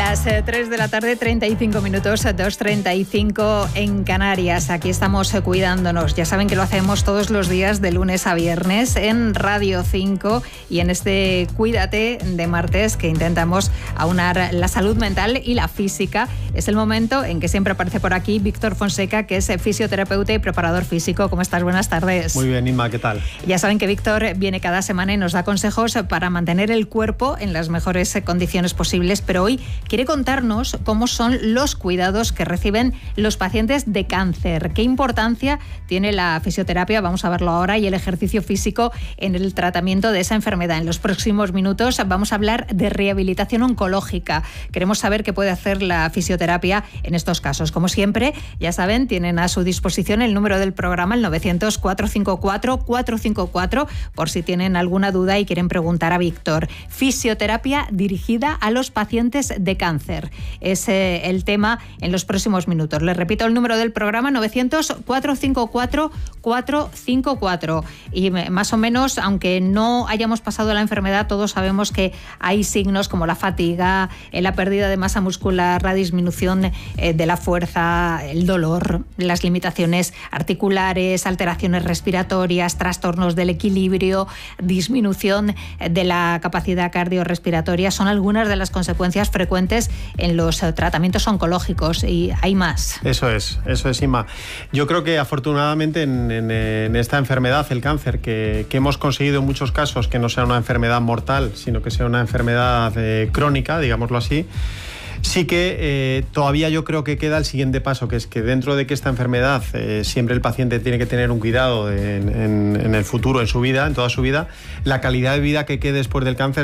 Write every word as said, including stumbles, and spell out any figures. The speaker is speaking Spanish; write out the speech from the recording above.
Las tres de la tarde, treinta y cinco minutos, dos treinta y cinco en Canarias. Aquí estamos cuidándonos. Ya saben que lo hacemos todos los días de lunes a viernes en Radio cinco y en este Cuídate de martes que intentamos aunar la salud mental y la física. Es el momento en que siempre aparece por aquí Víctor Fonseca, que es fisioterapeuta y preparador físico. ¿Cómo estás? Buenas tardes. Muy bien, Inma, ¿qué tal? Ya saben que Víctor viene cada semana y nos da consejos para mantener el cuerpo en las mejores condiciones posibles, pero hoy quiere contarnos cómo son los cuidados que reciben los pacientes de cáncer. ¿Qué importancia tiene la fisioterapia? Vamos a verlo ahora, y el ejercicio físico en el tratamiento de esa enfermedad. En los próximos minutos vamos a hablar de rehabilitación oncológica. Queremos saber qué puede hacer la fisioterapia en estos casos. Como siempre, ya saben, tienen a su disposición el número del programa, el novecientos, cuatrocientos cincuenta y cuatro, cuatrocientos cincuenta y cuatro, por si tienen alguna duda y quieren preguntar a Víctor. Fisioterapia dirigida a los pacientes de cáncer. Es eh, el tema en los próximos minutos. Les repito el número del programa, novecientos, cuatrocientos cincuenta y cuatro, cuatrocientos cincuenta y cuatro. Y más o menos, aunque no hayamos pasado la enfermedad, todos sabemos que hay signos como la fatiga, eh, la pérdida de masa muscular, la disminución eh, de la fuerza, el dolor, las limitaciones articulares, alteraciones respiratorias, trastornos del equilibrio, disminución de la capacidad cardiorrespiratoria. Son algunas de las consecuencias frecuentes en los tratamientos oncológicos, y hay más. Eso es, eso es, Inma. Yo creo que afortunadamente en, en, en esta enfermedad, el cáncer, que, que hemos conseguido en muchos casos que no sea una enfermedad mortal, sino que sea una enfermedad eh, crónica, digámoslo así, sí que eh, todavía yo creo que queda el siguiente paso, que es que dentro de que esta enfermedad eh, siempre el paciente tiene que tener un cuidado en, en, en el futuro, en su vida, en toda su vida, la calidad de vida que quede después del cáncer